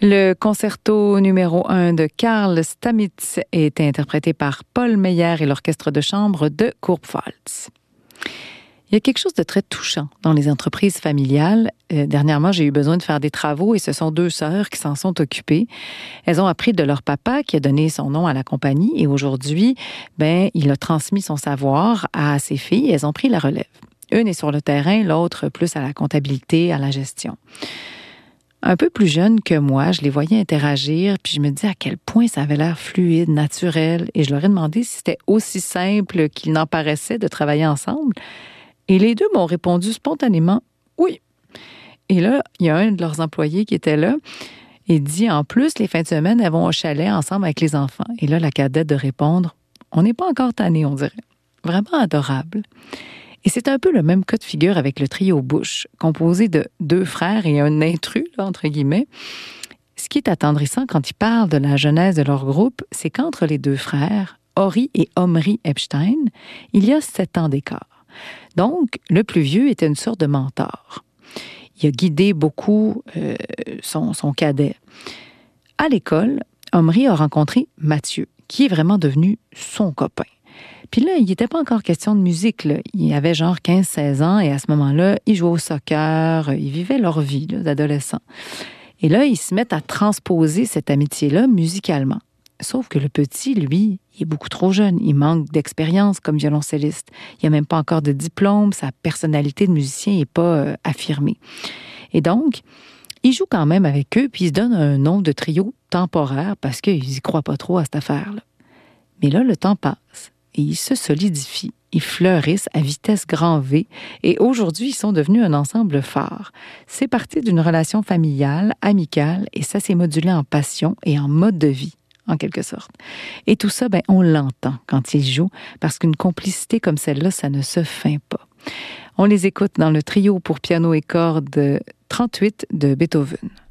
Le concerto numéro 1 de Karl Stamitz est interprété par Paul Meyer et l'orchestre de chambre de Kurpfalz. Il y a quelque chose de très touchant dans les entreprises familiales. Dernièrement, j'ai eu besoin de faire des travaux et ce sont 2 sœurs qui s'en sont occupées. Elles ont appris de leur papa qui a donné son nom à la compagnie et aujourd'hui, il a transmis son savoir à ses filles et elles ont pris la relève. Une est sur le terrain, l'autre plus à la comptabilité, à la gestion. Un peu plus jeune que moi, je les voyais interagir, puis je me disais à quel point ça avait l'air fluide, naturel, et je leur ai demandé si c'était aussi simple qu'il n'en paraissait de travailler ensemble. Et les 2 m'ont répondu spontanément « oui ». Et là, il y a un de leurs employés qui était là et dit « en plus, les fins de semaine, elles vont au chalet ensemble avec les enfants ». Et là, la cadette de répondre « on n'est pas encore tannés, on dirait ». Vraiment adorable. Et c'est un peu le même cas de figure avec le trio Bush, composé de 2 frères et un intrus, là, entre guillemets. Ce qui est attendrissant quand ils parlent de la genèse de leur groupe, c'est qu'entre les 2 frères, Ori et Omri Epstein, il y a 7 ans d'écart. Donc, le plus vieux était une sorte de mentor. Il a guidé beaucoup son cadet. À l'école, Omri a rencontré Mathieu, qui est vraiment devenu son copain. Puis là, il n'était pas encore question de musique, là. Il avait genre 15-16 ans et à ce moment-là, ils jouaient au soccer, ils vivaient leur vie là, d'adolescents. Et là, ils se mettent à transposer cette amitié-là musicalement. Sauf que le petit, lui, il est beaucoup trop jeune. Il manque d'expérience comme violoncelliste. Il n'a même pas encore de diplôme. Sa personnalité de musicien n'est pas affirmée. Et donc, il joue quand même avec eux, puis il se donne un nom de trio temporaire parce qu'ils n'y croient pas trop à cette affaire-là. Mais là, le temps passe et ils se solidifient. Ils fleurissent à vitesse grand V et aujourd'hui, ils sont devenus un ensemble phare. C'est parti d'une relation familiale, amicale et ça s'est modulé en passion et en mode de vie, en quelque sorte. Et tout ça, on l'entend quand ils jouent parce qu'une complicité comme celle-là, ça ne se feint pas. On les écoute dans le trio pour piano et cordes 38 de Beethoven.